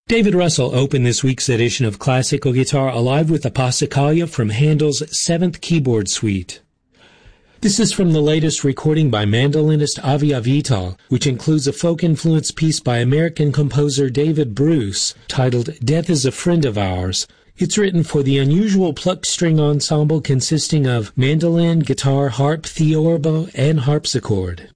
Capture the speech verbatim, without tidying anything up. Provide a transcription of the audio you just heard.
David Russell opened this week's edition of Classical Guitar Alive with a Passacaglia from Handel's Seventh Keyboard Suite. This is from the latest recording by mandolinist Avi Avital, which includes a folk-influenced piece by American composer David Bruce titled Death is a Friend of Ours. It's written for the unusual plucked string ensemble consisting of mandolin, guitar, harp, theorbo, and harpsichord.